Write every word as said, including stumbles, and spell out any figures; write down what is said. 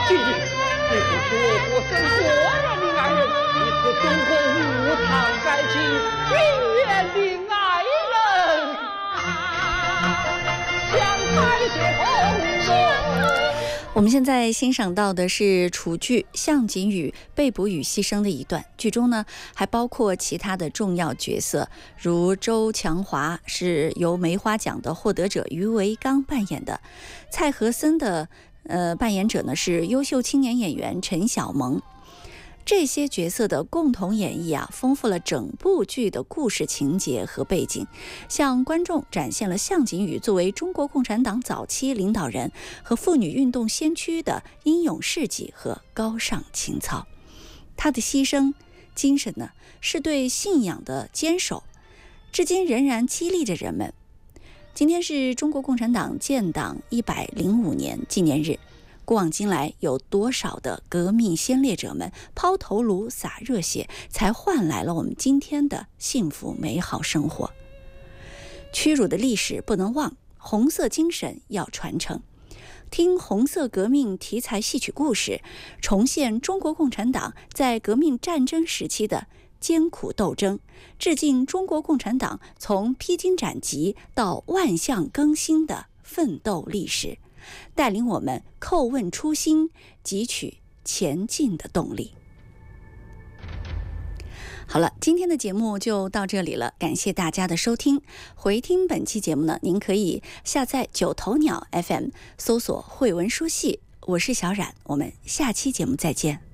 姐姐，你不是我国生过人的爱人，你是中国无偿感情永远的爱人，相爱结同宗。 我们现在欣赏到的是楚剧《项景宇被捕与牺牲》的一段，剧中呢还包括其他的重要角色，如周强华是由梅花奖的获得者于维刚扮演的，蔡和森的呃扮演者呢是优秀青年演员陈小萌。这些角色的共同演绎啊，丰富了整部剧的故事情节和背景，向观众展现了项景宇作为中国共产党早期领导人和妇女运动先驱的英勇事迹和高尚情操。他的牺牲精神呢，是对信仰的坚守，至今仍然激励着人们。今天是中国共产党建党一百零五年纪念日。古往今来，有多少的革命先烈者们抛头颅洒热血，才换来了我们今天的幸福美好生活。屈辱的历史不能忘，红色精神要传承。听红色革命题材戏曲故事，重现中国共产党在革命战争时期的艰苦斗争，致敬中国共产党从披荆斩棘到万象更新的奋斗历史，带领我们叩问初心，汲取前进的动力。好了，今天的节目就到这里了，感谢大家的收听。回听本期节目呢，您可以下载九头鸟 F M， 搜索慧文说戏。我是小冉，我们下期节目再见。